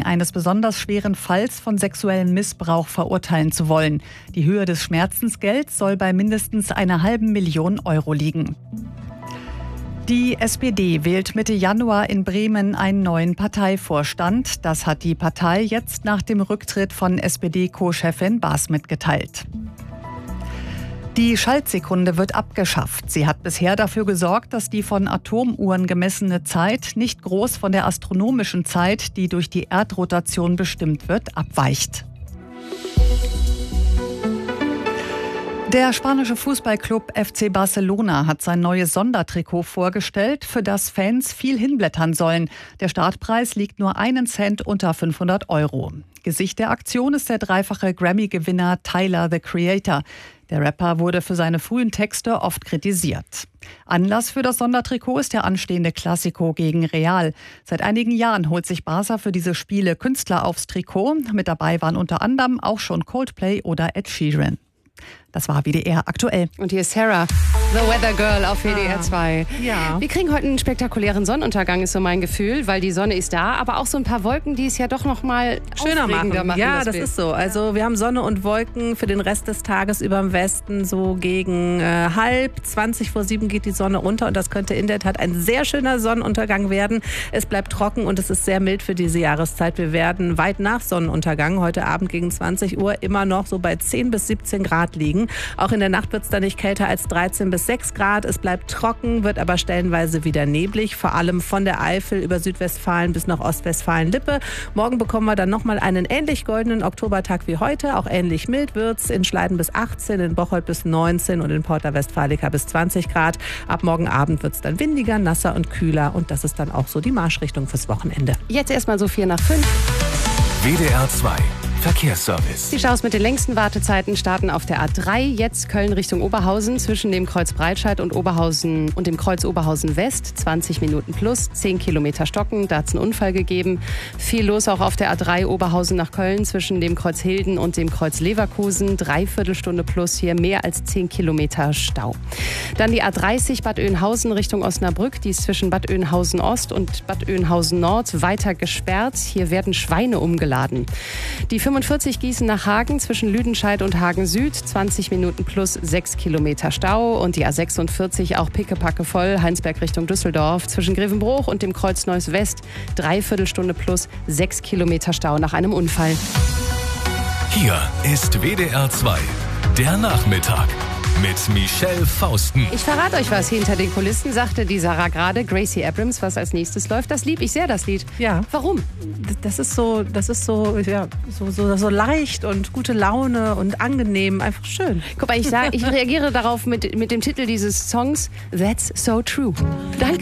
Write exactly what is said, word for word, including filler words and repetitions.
eines besonders schweren Falls von sexuellem Missbrauch verurteilen zu wollen. Die Höhe des Schmerzensgelds soll bei mindestens einer halben Million Euro liegen. Die S P D wählt Mitte Januar in Bremen einen neuen Parteivorstand. Das hat die Partei jetzt nach dem Rücktritt von S P D-Co-Chefin Baas mitgeteilt. Die Schaltsekunde wird abgeschafft. Sie hat bisher dafür gesorgt, dass die von Atomuhren gemessene Zeit nicht groß von der astronomischen Zeit, die durch die Erdrotation bestimmt wird, abweicht. Der spanische Fußballclub F C Barcelona hat sein neues Sondertrikot vorgestellt, für das Fans viel hinblättern sollen. Der Startpreis liegt nur einen Cent unter fünfhundert Euro. Gesicht der Aktion ist der dreifache Grammy-Gewinner Tyler, the Creator. Der Rapper wurde für seine frühen Texte oft kritisiert. Anlass für das Sondertrikot ist der anstehende Clasico gegen Real. Seit einigen Jahren holt sich Barca für diese Spiele Künstler aufs Trikot. Mit dabei waren unter anderem auch schon Coldplay oder Ed Sheeran. Das war W D R aktuell. Und hier ist Sarah, The Weather Girl auf W D R zwei. Ja. Wir kriegen heute einen spektakulären Sonnenuntergang, ist so mein Gefühl, weil die Sonne ist da, aber auch so ein paar Wolken, die es ja doch noch mal schöner machen. machen. Ja, das, das ist so. Also wir haben Sonne und Wolken für den Rest des Tages über dem Westen. So gegen äh, halb, zwanzig vor sieben geht die Sonne unter und das könnte in der Tat ein sehr schöner Sonnenuntergang werden. Es bleibt trocken und es ist sehr mild für diese Jahreszeit. Wir werden weit nach Sonnenuntergang heute Abend gegen zwanzig Uhr immer noch so bei zehn bis siebzehn Grad liegen. Auch in der Nacht wird es dann nicht kälter als dreizehn bis sechs Grad. Es bleibt trocken, wird aber stellenweise wieder neblig, vor allem von der Eifel über Südwestfalen bis nach Ostwestfalen-Lippe. Morgen bekommen wir dann nochmal einen ähnlich goldenen Oktobertag wie heute. Auch ähnlich mild wird's. In Schleiden bis achtzehn, in Bocholt bis neunzehn und in Porta Westfalica bis zwanzig Grad. Ab morgen Abend wird es dann windiger, nasser und kühler. Und das ist dann auch so die Marschrichtung fürs Wochenende. Jetzt erstmal so vier nach fünf. W D R zwei Verkehrsservice. Die Staus mit den längsten Wartezeiten starten auf der A drei, jetzt Köln Richtung Oberhausen, zwischen dem Kreuz Breitscheid und Oberhausen und dem Kreuz Oberhausen West, zwanzig Minuten plus, zehn Kilometer stocken, da hat es einen Unfall gegeben. Viel los auch auf der A drei Oberhausen nach Köln, zwischen dem Kreuz Hilden und dem Kreuz Leverkusen, dreiviertel Stunde plus, hier mehr als zehn Kilometer Stau. Dann die A dreißig Bad Oeynhausen Richtung Osnabrück, die ist zwischen Bad Oeynhausen Ost und Bad Oeynhausen Nord weiter gesperrt, hier werden Schweine umgeladen. Die fünfundvierzig Gießen nach Hagen zwischen Lüdenscheid und Hagen Süd, zwanzig Minuten plus sechs Kilometer Stau. Und die A sechsundvierzig auch pickepacke voll, Heinsberg Richtung Düsseldorf, zwischen Grevenbruch und dem Kreuz Neuss West, dreiviertel Stunde plus sechs Kilometer Stau nach einem Unfall. Hier ist W D R zwei, der Nachmittag mit Michelle Fausten. Ich verrate euch was. Hinter den Kulissen sagte die Sarah gerade, Gracie Abrams, was als nächstes läuft. Das lieb ich sehr, das Lied. Ja. Warum? Das ist so, das ist so, ja, so, so, so leicht und gute Laune und angenehm, einfach schön. Guck mal, ich, sag, ich reagiere darauf mit, mit dem Titel dieses Songs, That's So True. Danke.